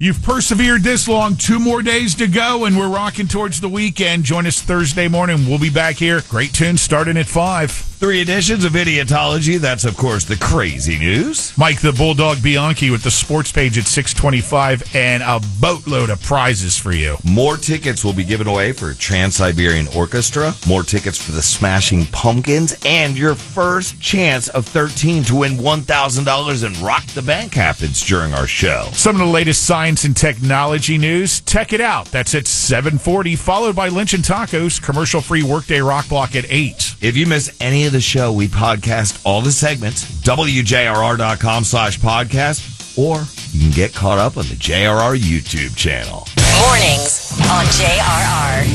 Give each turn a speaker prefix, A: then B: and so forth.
A: You've persevered this long. 2 more days to go, and we're rocking towards the weekend. Join us Thursday morning. We'll be back here. Great tunes starting at 5.
B: 3 editions of Idiotology. That's, of course, the crazy news.
A: Mike the Bulldog Bianchi with the sports page at 6:25 and a boatload of prizes for you.
B: More tickets will be given away for Trans-Siberian Orchestra, more tickets for the Smashing Pumpkins, and your first chance of 13 to win $1,000 in Rock the Bank happens during our show.
A: Some of the latest science and technology news. Tech It Out. That's at 7:40, followed by Lynch and Tacos, commercial-free Workday Rock Block at 8.
B: If you miss any of the show, we podcast all the segments, WJRR.com/podcast, or you can get caught up on the JRR YouTube channel.
C: Mornings on JRR.